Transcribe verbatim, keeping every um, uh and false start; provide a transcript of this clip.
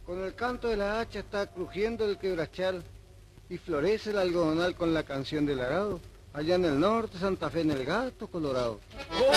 Con el canto de la hacha está crujiendo el quebrachal y florece el algodonal con la canción del arado. Allá en el norte, Santa Fe en el Gato Colorado.